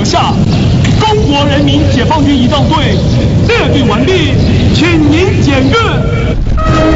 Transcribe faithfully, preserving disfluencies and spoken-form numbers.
阁下，中国人民解放军仪仗队列队